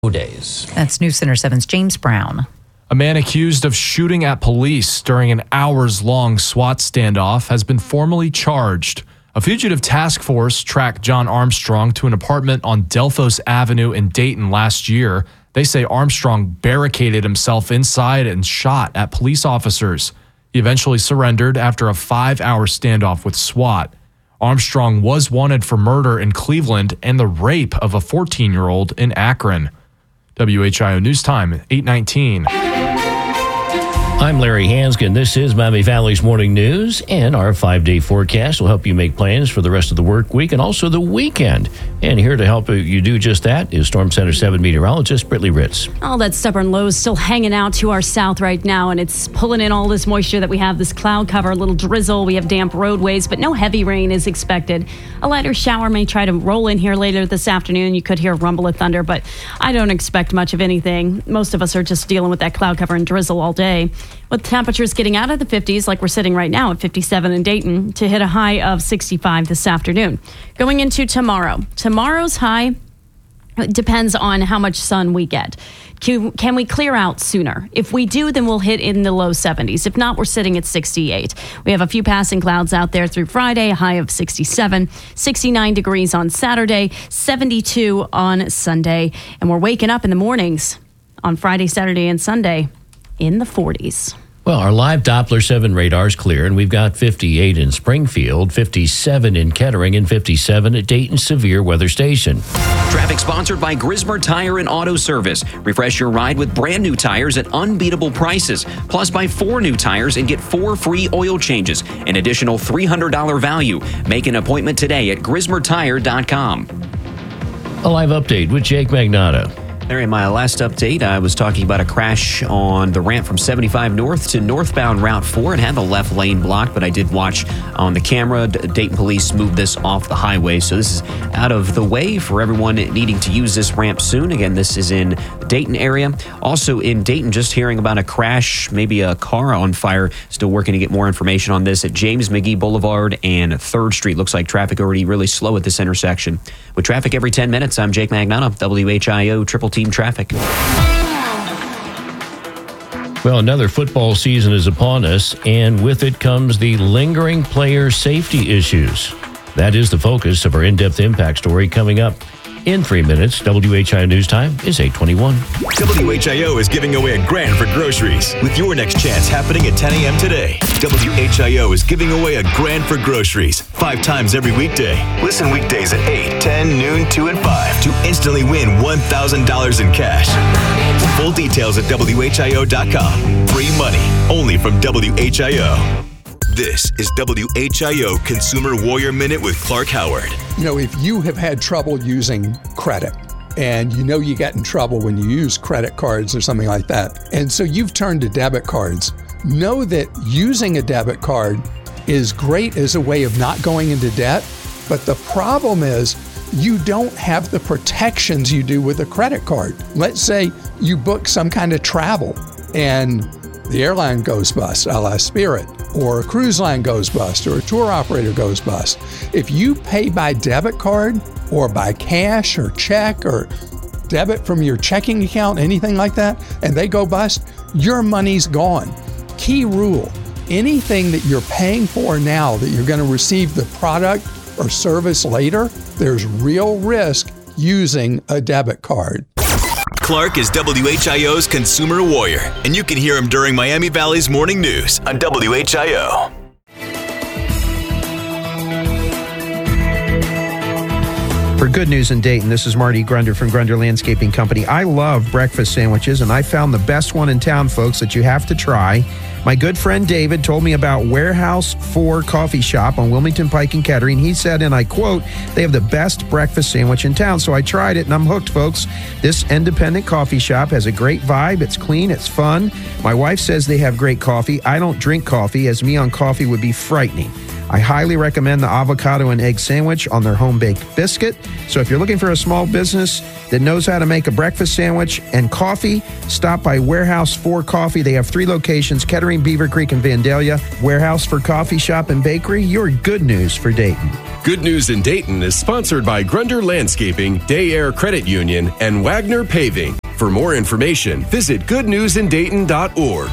days. That's News Center 7's James Brown. A man accused of shooting at police during an hours-long SWAT standoff has been formally charged. A fugitive task force tracked John Armstrong to an apartment on Delphos Avenue in Dayton last year. They say Armstrong barricaded himself inside and shot at police officers. He eventually surrendered after a 5-hour standoff with SWAT. Armstrong was wanted for murder in Cleveland and the rape of a 14-year-old in Akron. WHIO News Time, 8:19. I'm Larry Hanskin. This is Miami Valley's Morning News, and our 5-day forecast will help you make plans for the rest of the work week and also the weekend. And here to help you do just that is Storm Center 7 meteorologist Brittany Ritz. All that stubborn low is still hanging out to our south right now, and it's pulling in all this moisture that we have, this cloud cover, a little drizzle. We have damp roadways, but no heavy rain is expected. A lighter shower may try to roll in here later this afternoon. You could hear a rumble of thunder, but I don't expect much of anything. Most of us are just dealing with that cloud cover and drizzle all day. With temperatures getting out of the 50s, like we're sitting right now at 57 in Dayton, to hit a high of 65 this afternoon. Going into tomorrow's high depends on how much sun we get. Can we clear out sooner? If we do, then we'll hit in the low 70s. If not, we're sitting at 68. We have a few passing clouds out there through Friday, a high of 67, 69 degrees on Saturday, 72 on Sunday. And we're waking up in the mornings on Friday, Saturday, and Sunday in the 40s. Well, our live Doppler 7 radar is clear, and we've got 58 in Springfield, 57 in Kettering, and 57 at Dayton Severe Weather Station. Traffic sponsored by Grismer Tire and Auto Service. Refresh your ride with brand new tires at unbeatable prices. Plus, buy 4 new tires and get 4 free oil changes. An additional $300 value. Make an appointment today at GrismerTire.com. A live update with Jake Magnotta. There, in my last update, I was talking about a crash on the ramp from 75 North to northbound Route 4. It had the left lane blocked, but I did watch on the camera. Dayton police moved this off the highway, so this is out of the way for everyone needing to use this ramp soon. Again, this is in the Dayton area. Also in Dayton, just hearing about a crash, maybe a car on fire. Still working to get more information on this at James McGee Boulevard and 3rd Street. Looks like traffic already really slow at this intersection. With traffic every 10 minutes, I'm Jake Magnotta, WHIO Triple Team Traffic. Well, another football season is upon us, and with it comes the lingering player safety issues. That is the focus of our in-depth impact story coming up in 3 minutes. WHIO News Time is 8:21. WHIO is giving away $1,000 for groceries with your next chance happening at 10 a.m. today. WHIO is giving away $1,000 for groceries 5 times every weekday. Listen weekdays at 8, 10, noon, 2, and 5 to instantly win $1,000 in cash. Full details at WHIO.com. Free money only from WHIO. This is WHIO Consumer Warrior Minute with Clark Howard. You know, if you have had trouble using credit, and you know you get in trouble when you use credit cards or something like that, and so you've turned to debit cards, know that using a debit card is great as a way of not going into debt, but the problem is you don't have the protections you do with a credit card. Let's say you book some kind of travel and the airline goes bust, a la Spirit, or a cruise line goes bust, or a tour operator goes bust. If you pay by debit card or by cash or check or debit from your checking account, anything like that, and they go bust, your money's gone. Key rule, anything that you're paying for now that you're going to receive the product or service later, there's real risk using a debit card. Clark is WHIO's Consumer Warrior, and you can hear him during Miami Valley's Morning News on WHIO. For Good News in Dayton, this is Marty Grunder from Grunder Landscaping Company. I love breakfast sandwiches, and I found the best one in town, folks, that you have to try. My good friend David told me about Warehouse 4 Coffee Shop on Wilmington Pike in Kettering. He said, and I quote, they have the best breakfast sandwich in town. So I tried it, and I'm hooked, folks. This independent coffee shop has a great vibe. It's clean. It's fun. My wife says they have great coffee. I don't drink coffee, as me on coffee would be frightening. I highly recommend the avocado and egg sandwich on their home-baked biscuit. So if you're looking for a small business that knows how to make a breakfast sandwich and coffee, stop by Warehouse 4 Coffee. They have 3 locations, Kettering, Winery, Beaver Creek and Vandalia, Warehouse for Coffee Shop and Bakery, your good news for Dayton. Good News in Dayton is sponsored by Grunder Landscaping, Day Air Credit Union, and Wagner Paving. For more information, visit goodnewsindayton.org.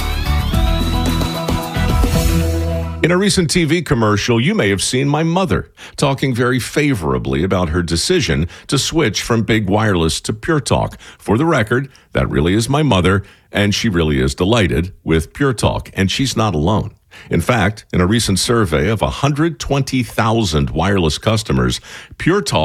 In a recent TV commercial, you may have seen my mother talking very favorably about her decision to switch from Big Wireless to Pure Talk. For the record, that really is my mother, and she really is delighted with Pure Talk, and she's not alone. In fact, in a recent survey of 120,000 wireless customers, Pure Talk